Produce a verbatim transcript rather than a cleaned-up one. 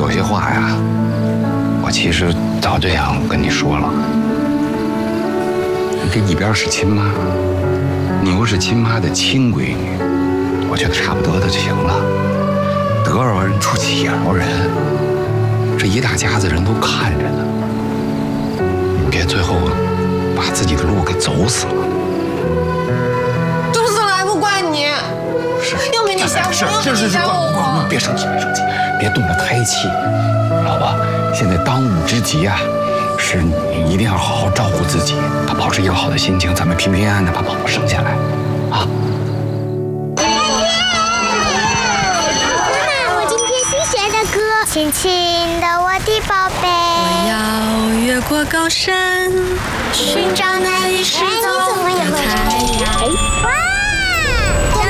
有些话呀，我其实早就想跟你说了。你这一边是亲妈，你又是亲妈的亲闺女，我觉得差不多的就行了。得饶人处且饶人，这一大家子人都看着呢，别最后把自己的路给走死了。 走死了还不怪你， 是， 又没你吓我， 是又没你吓我。 别生气，别生气，别动了胎气。老婆，现在当务之急啊，是你一定要好好照顾自己，保持一个好的心情，咱们平平安安的把宝宝生下来，啊。 亲亲的我的宝贝， 我要越过高山，寻找那一世走。